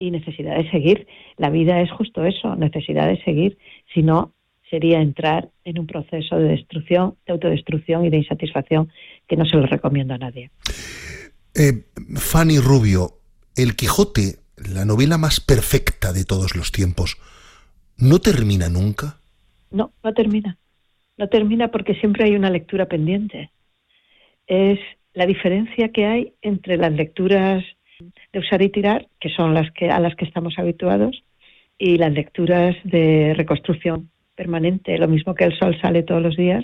y necesidad de seguir. La vida es justo eso, necesidad de seguir. Si no, sería entrar en un proceso de destrucción, de autodestrucción y de insatisfacción que no se lo recomiendo a nadie. Fanny Rubio, El Quijote, la novela más perfecta de todos los tiempos, ¿no termina nunca? No, no termina. No termina porque siempre hay una lectura pendiente. Es la diferencia que hay entre las lecturas de usar y tirar, que son a las que estamos habituados, y las lecturas de reconstrucción permanente. Lo mismo que el sol sale todos los días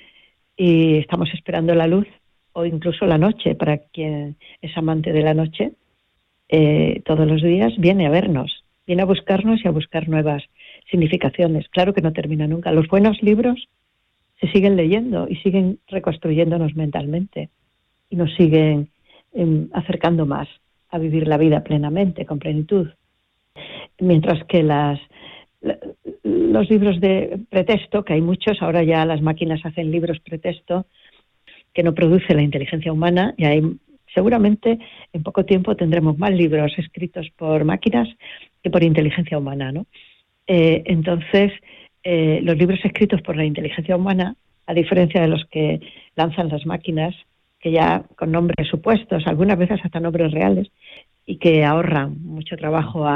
y estamos esperando la luz, o incluso la noche, para quien es amante de la noche, todos los días viene a vernos, viene a buscarnos y a buscar nuevas significaciones. Claro que no termina nunca. Los buenos libros se siguen leyendo y siguen reconstruyéndonos mentalmente y nos siguen acercando más a vivir la vida plenamente, con plenitud. Mientras que los libros de pretexto, que hay muchos, ahora ya las máquinas hacen libros pretexto, que no produce la inteligencia humana, y hay, seguramente en poco tiempo tendremos más libros escritos por máquinas que por inteligencia humana, ¿no? Entonces, los libros escritos por la inteligencia humana, a diferencia de los que lanzan las máquinas, que ya con nombres supuestos, algunas veces hasta nombres reales, y que ahorran mucho trabajo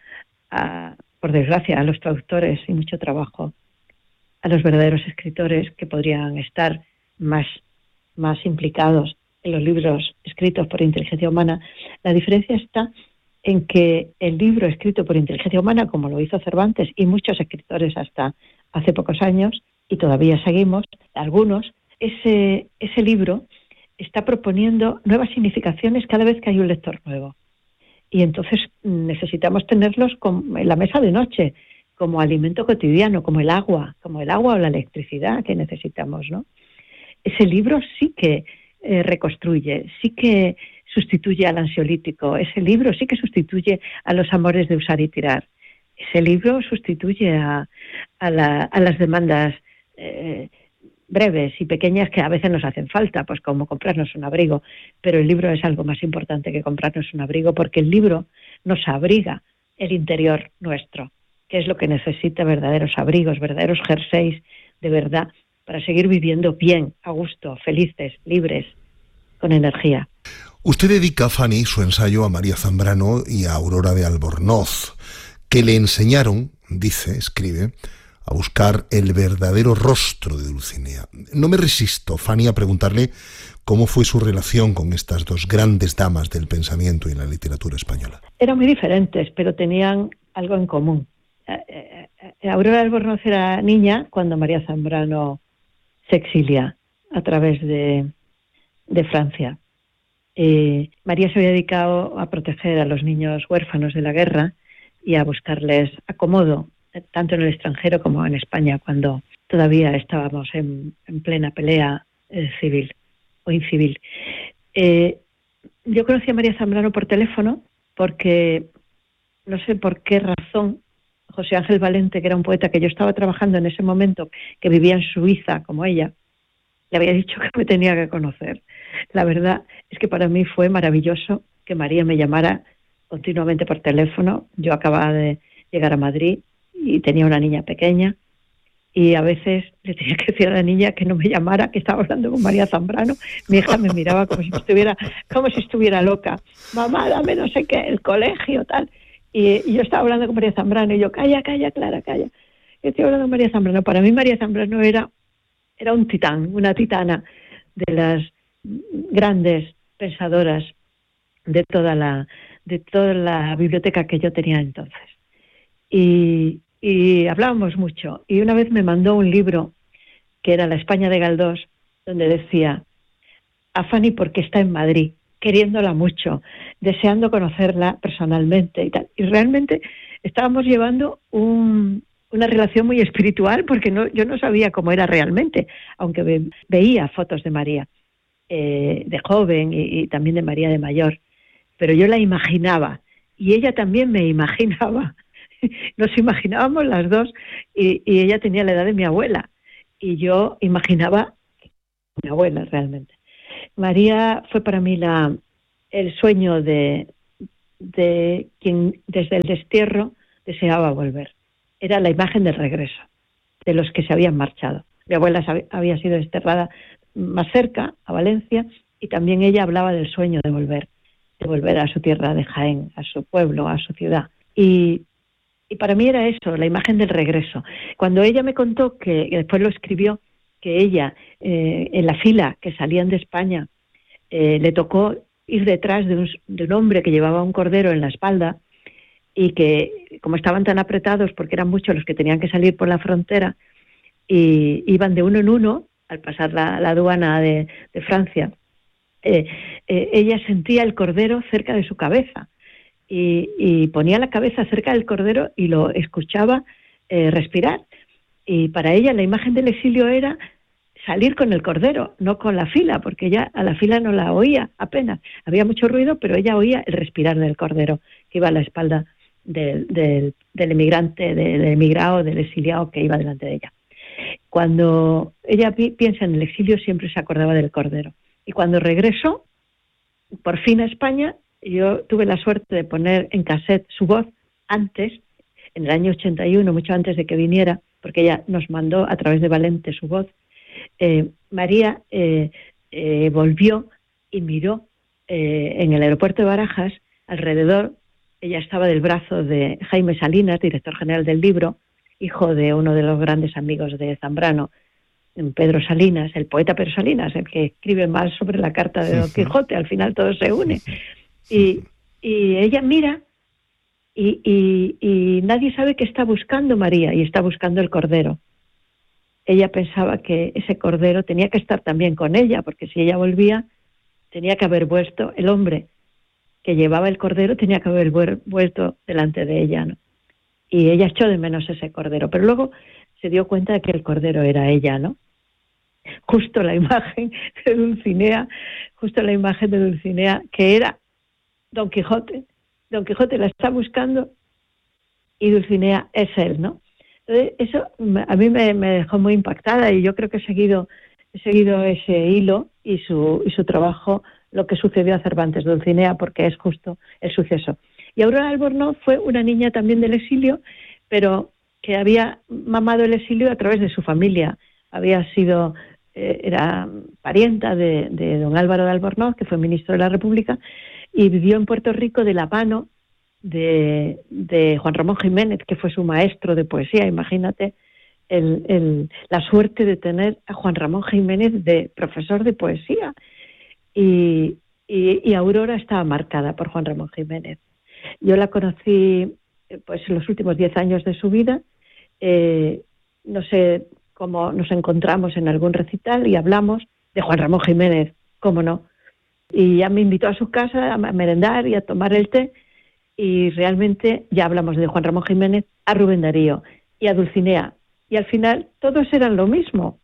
por desgracia, a los traductores y mucho trabajo a los verdaderos escritores que podrían estar más implicados en los libros escritos por inteligencia humana. La diferencia está en que el libro escrito por inteligencia humana, como lo hizo Cervantes y muchos escritores hasta hace pocos años, y todavía seguimos, algunos, ese libro está proponiendo nuevas significaciones cada vez que hay un lector nuevo. Y entonces necesitamos tenerlos en la mesa de noche, como alimento cotidiano, como el agua o la electricidad que necesitamos, ¿no? Ese libro sí que reconstruye, sí que sustituye al ansiolítico, ese libro sí que sustituye a los amores de usar y tirar, ese libro sustituye a las demandas breves y pequeñas que a veces nos hacen falta, pues como comprarnos un abrigo, pero el libro es algo más importante que comprarnos un abrigo, porque el libro nos abriga el interior nuestro, que es lo que necesita verdaderos abrigos, verdaderos jerseys de verdad, para seguir viviendo bien, a gusto, felices, libres, con energía. Usted dedica, Fanny, su ensayo a María Zambrano y a Aurora de Albornoz, que le enseñaron, dice, escribe, a buscar el verdadero rostro de Dulcinea. No me resisto, Fanny, a preguntarle cómo fue su relación con estas dos grandes damas del pensamiento y la literatura española. Eran muy diferentes, pero tenían algo en común. Aurora de Albornoz era niña cuando María Zambrano se exilia a través de Francia. María se había dedicado a proteger a los niños huérfanos de la guerra y a buscarles acomodo, tanto en el extranjero como en España, cuando todavía estábamos en plena pelea civil o incivil. Yo conocí a María Zambrano por teléfono porque, no sé por qué razón, José Ángel Valente, que era un poeta que yo estaba trabajando en ese momento, que vivía en Suiza como ella, le había dicho que me tenía que conocer. La verdad es que para mí fue maravilloso que María me llamara continuamente por teléfono. Yo acababa de llegar a Madrid y tenía una niña pequeña y a veces le tenía que decir a la niña que no me llamara, que estaba hablando con María Zambrano. Mi hija me miraba como si estuviera loca. Mamá, dame no sé qué, el colegio, tal. Y yo estaba hablando con María Zambrano y yo, calla, Clara, calla. Yo estoy hablando con María Zambrano. Para mí María Zambrano era un titán, una titana de las grandes pensadoras de toda la biblioteca que yo tenía entonces. Y hablábamos mucho. Y una vez me mandó un libro que era La España de Galdós, donde decía a Fanny porque está en Madrid, queriéndola mucho, deseando conocerla personalmente y tal. Y realmente estábamos llevando una relación muy espiritual, porque yo no sabía cómo era realmente, aunque veía fotos de María de joven y también de María de mayor, pero yo la imaginaba y ella también me imaginaba. Nos imaginábamos las dos y ella tenía la edad de mi abuela y yo imaginaba a mi abuela realmente. María fue para mí el sueño de de quien desde el destierro deseaba volver. Era la imagen del regreso, de los que se habían marchado. Mi abuela había sido desterrada más cerca, a Valencia, y también ella hablaba del sueño de volver a su tierra de Jaén, a su pueblo, a su ciudad. Y para mí era eso, la imagen del regreso. Cuando ella me contó, que después lo escribió, que ella, en la fila que salían de España, le tocó ir detrás de un hombre que llevaba un cordero en la espalda, y que, como estaban tan apretados, porque eran muchos los que tenían que salir por la frontera, y iban de uno en uno, al pasar la aduana de Francia, ella sentía el cordero cerca de su cabeza, y ponía la cabeza cerca del cordero y lo escuchaba respirar. Y para ella la imagen del exilio era salir con el cordero, no con la fila, porque ella a la fila no la oía apenas. Había mucho ruido, pero ella oía el respirar del cordero que iba a la espalda del emigrante, del emigrado, del exiliado que iba delante de ella. Cuando ella piensa en el exilio, siempre se acordaba del cordero. Y cuando regresó, por fin a España, yo tuve la suerte de poner en cassette su voz antes, en el año 81, mucho antes de que viniera, porque ella nos mandó a través de Valente su voz. María volvió y miró en el aeropuerto de Barajas alrededor. Ella estaba del brazo de Jaime Salinas, director general del libro, hijo de uno de los grandes amigos de Zambrano, Pedro Salinas, el poeta Pedro Salinas, el que escribe más sobre la carta de Don Quijote. Al final todo se une. Y ella mira y nadie sabe qué está buscando María, y está buscando el cordero. Ella pensaba que ese cordero tenía que estar también con ella, porque si ella volvía, tenía que haber vuelto el hombre que llevaba el cordero, tenía que haber vuelto delante de ella, ¿no? Y ella echó de menos ese cordero, pero luego se dio cuenta de que el cordero era ella, ¿no? Justo la imagen de Dulcinea, que era Don Quijote. Don Quijote la está buscando y Dulcinea es él, ¿no? Entonces, eso a mí me dejó muy impactada, y yo creo que he seguido ese hilo y su trabajo, lo que sucedió a Cervantes, Dulcinea, porque es justo el suceso. Y Aurora Albornoz fue una niña también del exilio, pero que había mamado el exilio a través de su familia. Había sido, era parienta de don Álvaro de Albornoz, que fue ministro de la República, y vivió en Puerto Rico de la mano de Juan Ramón Jiménez, que fue su maestro de poesía. Imagínate la suerte de tener a Juan Ramón Jiménez de profesor de poesía. Y Aurora estaba marcada por Juan Ramón Jiménez. Yo la conocí pues en los últimos 10 años de su vida. No sé cómo nos encontramos en algún recital y hablamos de Juan Ramón Jiménez, cómo no. Y ya me invitó a su casa a merendar y a tomar el té, y realmente ya hablamos de Juan Ramón Jiménez, a Rubén Darío y a Dulcinea. Y al final todos eran lo mismo.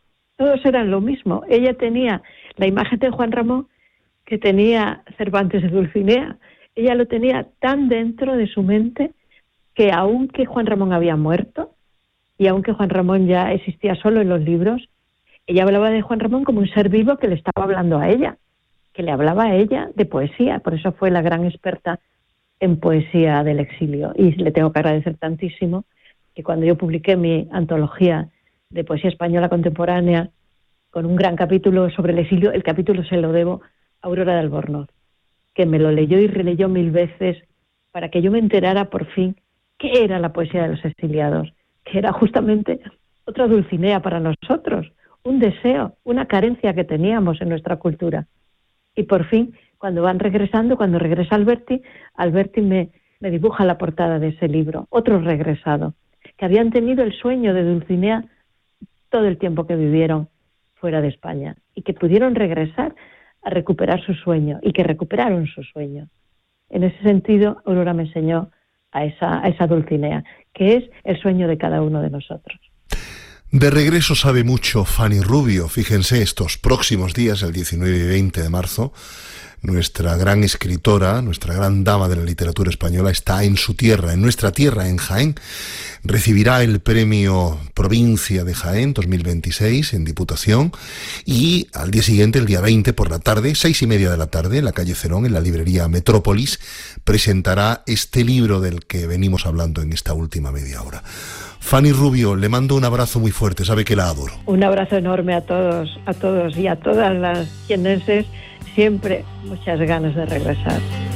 Ella tenía la imagen de Juan Ramón que tenía Cervantes de Dulcinea. Ella lo tenía tan dentro de su mente que, aunque Juan Ramón había muerto y aunque Juan Ramón ya existía solo en los libros, ella hablaba de Juan Ramón como un ser vivo que le estaba hablando a ella, que le hablaba a ella de poesía. Por eso fue la gran experta en poesía del exilio. Y le tengo que agradecer tantísimo que cuando yo publiqué mi antología de poesía española contemporánea, con un gran capítulo sobre el exilio, el capítulo se lo debo a Aurora de Albornoz, que me lo leyó y releyó 1000 veces para que yo me enterara por fin qué era la poesía de los exiliados, que era justamente otra Dulcinea para nosotros, un deseo, una carencia que teníamos en nuestra cultura. Y por fin, cuando regresa Alberti me dibuja la portada de ese libro, otro regresado, que habían tenido el sueño de Dulcinea todo el tiempo que vivieron fuera de España, y que pudieron regresar a recuperar su sueño, y que recuperaron su sueño. En ese sentido, Aurora me enseñó a esa Dulcinea, que es el sueño de cada uno de nosotros. De regreso sabe mucho Fanny Rubio. Fíjense, estos próximos días, el 19 y 20 de marzo, nuestra gran escritora, nuestra gran dama de la literatura española, está en su tierra, en nuestra tierra, en Jaén, recibirá el premio Provincia de Jaén 2026 en Diputación, y al día siguiente, el día 20 por la tarde, 6:30 de la tarde, en la calle Cerón, en la librería Metrópolis, presentará este libro del que venimos hablando en esta última media hora. Fanny Rubio, le mando un abrazo muy fuerte, sabe que la adoro. Un abrazo enorme a todos y a todas las jiennenses, siempre muchas ganas de regresar.